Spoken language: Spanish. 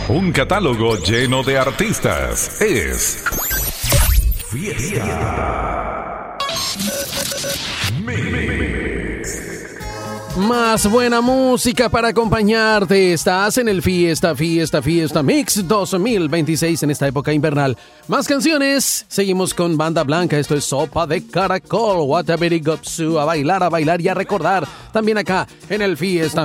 Un catálogo lleno de artistas. Es Fiesta Mix. Más buena música para acompañarte. Estás en el Fiesta Mix 2026 en esta época invernal. Más canciones. Seguimos con Banda Blanca. Esto es Sopa de Caracol. What a Very Gopsu. A bailar y a recordar. También acá en el Fiesta